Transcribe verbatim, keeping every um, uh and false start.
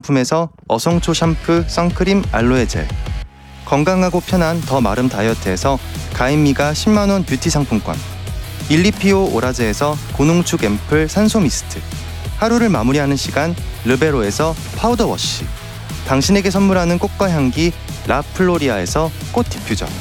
품에서 어성초 샴푸, 선크림, 알로에 젤, 건강하고 편한 더 마름 다이어트에서 가인미가 십만 원 뷰티 상품권, 일리피오 오라제에서 고농축 앰플 산소 미스트, 하루를 마무리하는 시간 르베로에서 파우더 워시, 당신에게 선물하는 꽃과 향기 라플로리아에서 꽃 디퓨저,